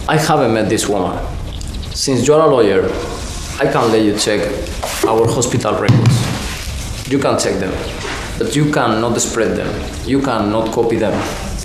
I haven't met this woman. Since you're a lawyer, I can let you check our hospital records. You can check them, but you cannot spread them. You cannot copy them.